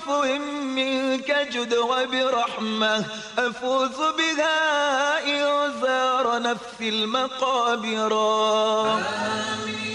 بعفو منك جد وبرحمة أفوز بها إن زار نفسي المقابر.